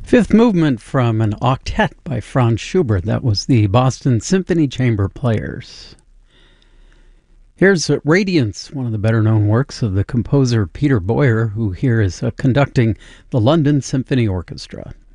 Fifth movement from an octet by Franz Schubert. That was the Boston Symphony Chamber Players. Here's Radiance, one of the better-known works of the composer Peter Boyer, who here is conducting the London Symphony Orchestra.